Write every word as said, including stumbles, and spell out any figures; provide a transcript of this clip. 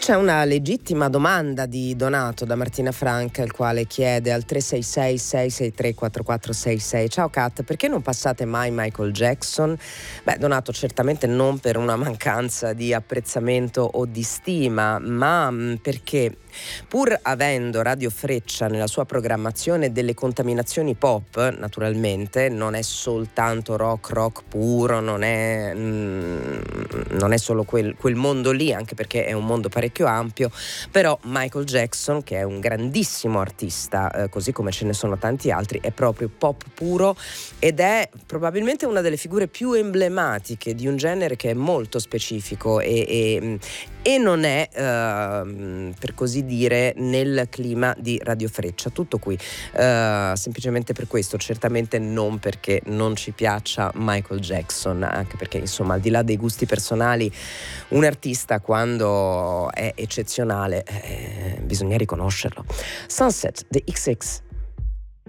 c'è una legittima domanda di Donato da Martina Franca, il quale chiede al tre sei sei sei sei tre quattro quattro sei sei: ciao Kat, perché non passate mai Michael Jackson? Beh, Donato, certamente non per una mancanza di apprezzamento o di stima, ma mh, perché pur avendo Radio Freccia nella sua programmazione delle contaminazioni pop, naturalmente non è soltanto rock rock puro, non è, mm, non è solo quel, quel mondo lì, anche perché è un mondo parecchio ampio, però Michael Jackson, che è un grandissimo artista, eh, così come ce ne sono tanti altri, è proprio pop puro ed è probabilmente una delle figure più emblematiche di un genere che è molto specifico e, e, e non è, eh, per così dire, nel clima di Radio Freccia. Tutto qui, eh, semplicemente per questo, certamente non perché non ci piaccia Michael Jackson, anche perché insomma, al di là dei gusti personali, un artista quando è eccezionale eh, bisogna riconoscerlo. Sunset, The X X.